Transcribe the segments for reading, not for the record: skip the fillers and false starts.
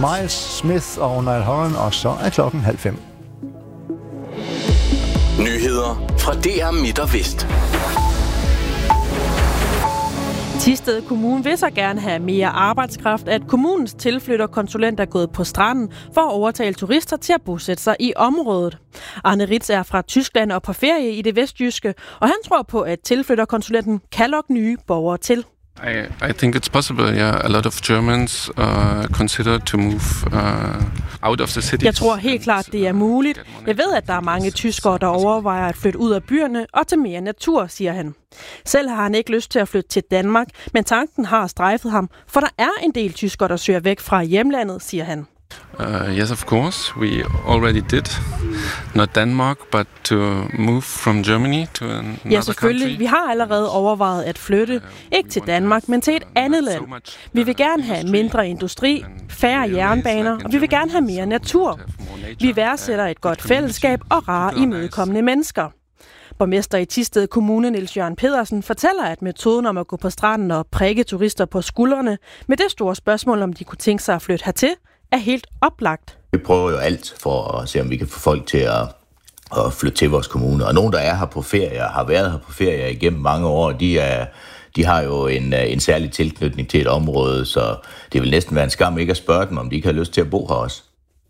Miles Smith og Niall Horan, og så er klokken 4:30. Nyheder fra DR Midt og Vest. Thisted Kommune vil så gerne have mere arbejdskraft, at kommunens tilflytterkonsulent er gået på stranden for at overtale turister til at bosætte sig i området. Arne Ritz er fra Tyskland og på ferie i det vestjyske, og han tror på, at tilflytterkonsulenten kan lokke nye borgere til. I think it's possible. Yeah, a lot of Germans consider to move out of the city. Jeg tror helt klart, det er muligt. Jeg ved, at der er mange tyskere, der overvejer at flytte ud af byerne og til mere natur, siger han. Selv har han ikke lyst til at flytte til Danmark, men tanken har strejfet ham, for der er en del tyskere, der søger væk fra hjemlandet, siger han. Yes, of course. We already did. Not Denmark, but to move from Germany to another country. Ja, selvfølgelig. Vi har allerede overvejet at flytte. Ikke til Danmark, men til et andet land. Vi vil gerne have mindre industri, færre jernbaner, og vi vil gerne have mere natur. Vi værdsætter et godt fællesskab og rare imødekommende mennesker. Borgmester i Thisted Kommune, Niels Jørgen Pedersen, fortæller, at metoden om at gå på stranden og prikke turister på skuldrene, med det store spørgsmål, om de kunne tænke sig at flytte hertil, er helt oplagt. Vi prøver jo alt for at se, om vi kan få folk til at flytte til vores kommune. Og nogen, der er her på ferie, har været her på ferie igennem mange år, de har jo en særlig tilknytning til et område, så det vil næsten være en skam ikke at spørge dem, om de ikke har lyst til at bo her også.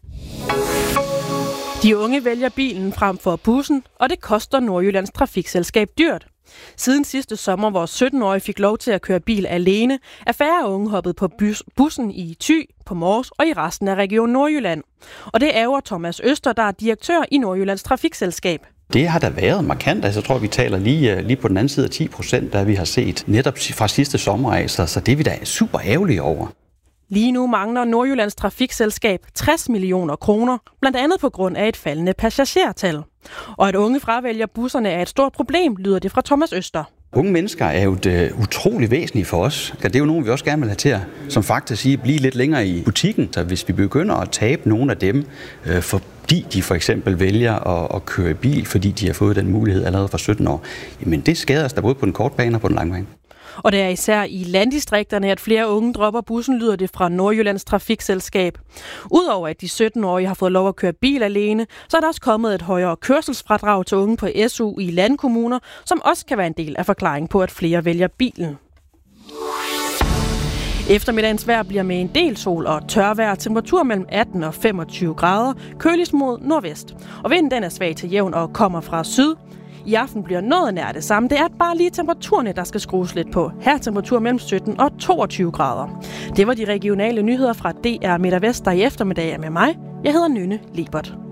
De unge vælger bilen frem for bussen, og det koster Nordjyllands Trafikselskab dyrt. Siden sidste sommer, hvor 17-årige fik lov til at køre bil alene, er færre unge hoppet på bussen i Thy, på Mors og i resten af Region Nordjylland. Og det ærger Thomas Øster, der er direktør i Nordjyllands Trafikselskab. Det har da været markant. Altså, jeg tror, vi taler lige på den anden side af 10%, der vi har set netop fra sidste sommer af, så det er vi da super ærgerlige over. Lige nu mangler Nordjyllands Trafikselskab 60 millioner kroner, blandt andet på grund af et faldende passagertal. Og at unge fravælger busserne er et stort problem, lyder det fra Thomas Øster. Unge mennesker er jo utrolig væsentlige for os. Det er jo nogen, vi også gerne vil have til at, som faktisk siger, blive lidt længere i butikken. Så hvis vi begynder at tabe nogle af dem, fordi de for eksempel vælger at køre bil, fordi de har fået den mulighed allerede fra 17 år, jamen det skader os da både på den korte bane og på den lange bane. Og det er især i landdistrikterne, at flere unge dropper bussen, lyder det fra Nordjyllands Trafikselskab. Udover at de 17-årige har fået lov at køre bil alene, så er der også kommet et højere kørselsfradrag til unge på SU i landkommuner, som også kan være en del af forklaringen på, at flere vælger bilen. Eftermiddagens vejr bliver med en del sol og tørvejr, temperatur mellem 18 og 25 grader, køligst mod nordvest. Og vinden den er svag til jævn og kommer fra syd. I aften bliver noget nær det samme. Det er bare lige temperaturerne, der skal skrues lidt på. Her er temperatur mellem 17 og 22 grader. Det var de regionale nyheder fra DR Midt og Vest, der i eftermiddag er med mig. Jeg hedder Nynne Lebert.